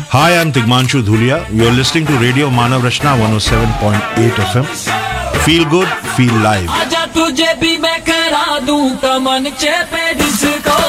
Hi, I'm Tigmanshu Dhulia. You're listening to Radio Manav Rachna 107.8 FM. Feel good, feel live. आजा तुझे भी मैं करा दूं कमन चेपे disco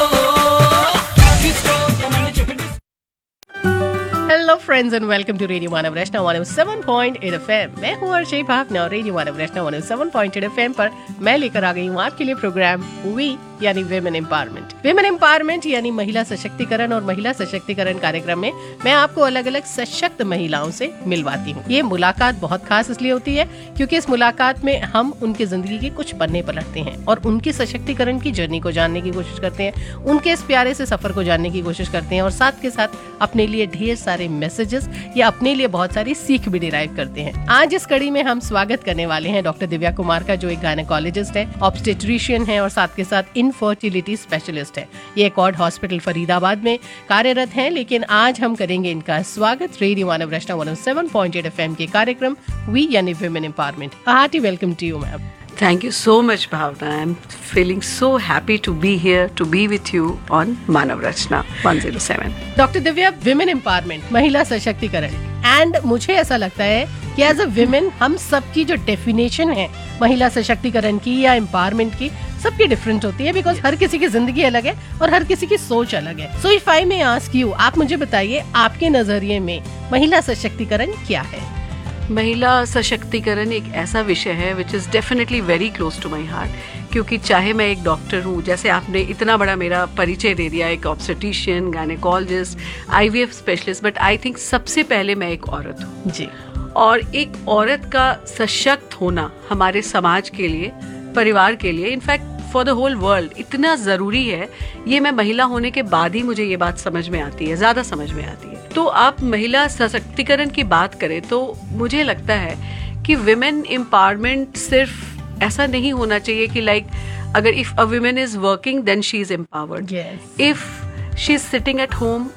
hello friends and welcome to radio Manav Rachna 107.8 FM। मैं हूँ अर्शई भावना और रेडियो मानव रचना 107.8 FM पर मैं लेकर आ गई हूँ आपके लिए प्रोग्राम वी यानी विमेन एम्पावरमेंट। विमेन एम्पावरमेंट यानी महिला सशक्तिकरण और महिला सशक्तिकरण कार्यक्रम में मैं आपको अलग अलग सशक्त महिलाओं से मिलवाती हूँ। ये मुलाकात बहुत खास इसलिए होती है क्योंकि इस मुलाकात में हम उनकी जिंदगी के कुछ पन्ने पलटते हैं और उनकी सशक्तिकरण की जर्नी को जानने की कोशिश करते हैं, उनके इस प्यारे से सफर को जानने की कोशिश करते हैं और साथ के साथ अपने लिए ढेर सारे मैसेजेस या अपने लिए बहुत सारी सीख भी डिराइव करते हैं। आज इस कड़ी में हम स्वागत करने वाले हैं डॉक्टर दिव्या कुमार का, जो एक गायनेकोलॉजिस्ट है, ऑब्स्टेट्रिशियन है और साथ के साथ इनफर्टिलिटी स्पेशलिस्ट है। ये एकॉर्ड हॉस्पिटल फरीदाबाद में कार्यरत हैं, लेकिन आज हम करेंगे इनका स्वागत रेडियो मानव रचना 107.8 FM के कार्यक्रम वी यानी women empowerment. Hearty welcome to you ma'am. Thank you so much, Bhavna. I'm feeling so happy to be here, to be with you on Manav Rachna 107. Doctor Divya, women empowerment, महिला सशक्तिकरण, and मुझे ऐसा लगता है कि as a women हम सबकी जो डेफिनेशन है महिला सशक्तिकरण की या एम्पावरमेंट की, सबकी डिफरेंट होती है बिकॉज हर किसी की जिंदगी अलग है और हर किसी की सोच अलग है। So if I may ask you, आप मुझे बताइए आपके नजरिए में महिला सशक्तिकरण क्या है? महिला सशक्तिकरण एक ऐसा विषय है which is definitely very close to my heart, क्योंकि चाहे मैं एक डॉक्टर हूँ, जैसे आपने इतना बड़ा मेरा परिचय दे दिया, एक obstetrician, gynaecologist, IVF specialist, but I think सबसे पहले मैं एक औरत हूँ जी। और एक औरत का सशक्त होना हमारे समाज के लिए, परिवार के लिए, in fact for the whole world इतना ज़रूरी है। ये मैं महिला होने के बाद ही मुझे ये बात समझ में आती है, ज़्यादा समझ में आती है। तो आप महिला सशक्तिकरण की बात करें तो मुझे लगता है कि विमेन एम्पावरमेंट सिर्फ ऐसा नहीं होना चाहिए कि अगर if a women is working then she is empowered, if she is sitting at home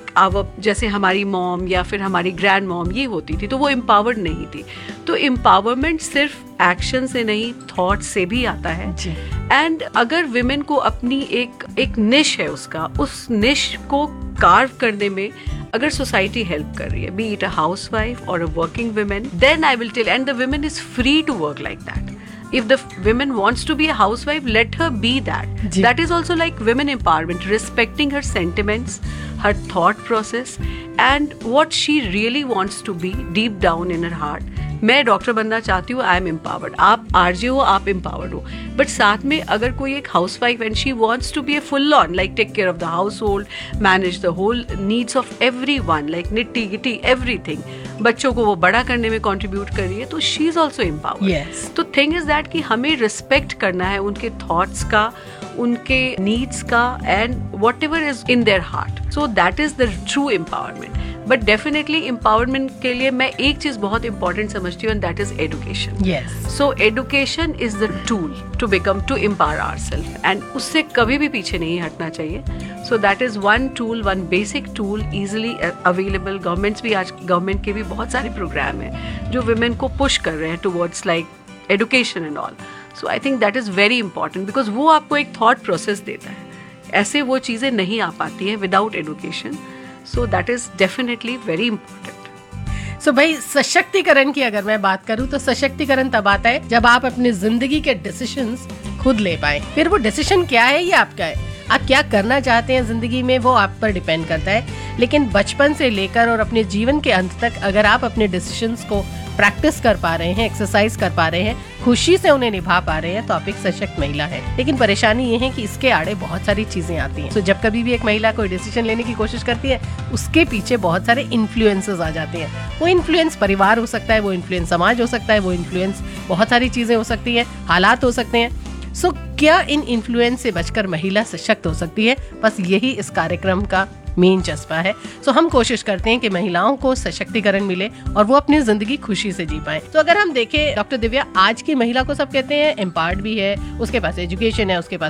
जैसे हमारी मॉम या फिर हमारी ग्रैंड मॉम ये होती थी, तो वो एम्पावर्ड नहीं थी। तो एम्पावरमेंट सिर्फ एक्शन से नहीं, थॉट से भी आता है। एंड अगर विमेन को अपनी एक निश है उसका, उस निश को कार्व करने में अगर सोसाइटी हेल्प कर रही है, बी इट अ हाउसवाइफ और a working women, then I will tell, and the women is free to work like that. If the woman wants to be a housewife, let her be that. That is also like women empowerment, respecting her sentiments, her thought process, and what she really wants to be deep down in her heart. मैं doctor बनना चाहती हूँ, I am empowered, आप RJ हो, आप empowered हो, but साथ में अगर कोई एक house wife and she wants to be a full on, like take care of the house hold, manage the whole needs of every one, like निट्टी गिट्टी एवरीथिंग, बच्चों को वो बड़ा करने में कॉन्ट्रीब्यूट कर रही है, तो शी इज ऑल्सो एम्पावर्ड। तो थिंग इज दैट कि हमें रिस्पेक्ट करना है उनके थॉट्स का, उनके नीड्स का, and what ever is in their heart. So that is the true empowerment. But definitely empowerment के लिए मैं एक चीज बहुत इंपॉर्टेंट समझती हूँ, and that is education. So education is the tool to become, to empower ourselves, and उससे कभी भी पीछे नहीं हटना चाहिए। So that is one tool, one basic tool, easily available. Governments भी, आज गवर्नमेंट के भी बहुत सारे प्रोग्राम हैं जो वुमेन को पुश कर रहे हैं towards like education and all. So I think that is very important, because वो आपको एक थॉट प्रोसेस देता है। ऐसे वो चीजें नहीं आ पाती है without education. So that is definitely very important. So भाई, सशक्तिकरण की अगर मैं बात करूँ तो सशक्तिकरण तब आता है जब आप अपनी जिंदगी के डिसीजंस खुद ले पाए। फिर वो डिसीजन क्या है, ये आपका है, आप क्या करना चाहते हैं जिंदगी में, वो आप पर डिपेंड करता है। लेकिन बचपन से लेकर और अपने जीवन के अंत तक अगर आप अपने डिसीजंस को प्रैक्टिस कर पा रहे हैं, एक्सरसाइज कर पा रहे हैं, खुशी से उन्हें निभा पा रहे हैं, तो आप एक सशक्त महिला है। लेकिन परेशानी ये है कि इसके आड़े बहुत सारी चीजें आती हैं। तो जब कभी भी एक महिला कोई डिसीजन लेने की कोशिश करती है, उसके पीछे बहुत सारे इन्फ्लुएंसेस आ जाते हैं। वो इन्फ्लुएंस परिवार हो सकता है, वो इन्फ्लुएंस समाज हो सकता है, वो इन्फ्लुएंस बहुत सारी चीजें हो सकती हैं, हालात हो सकते हैं। सो क्या इन इन्फ्लुएंस से बचकर महिला सशक्त हो सकती है? बस यही इस कार्यक्रम का मेन जज्बा है। सो हम कोशिश करते हैं कि महिलाओं को सशक्तिकरण मिले और वो अपनी जिंदगी खुशी से जी पाए। तो अगर हम देखें डॉक्टर दिव्या, आज की महिला को सब कहते हैं एम्पावर्ड भी है, उसके पास एजुकेशन है, उसके पास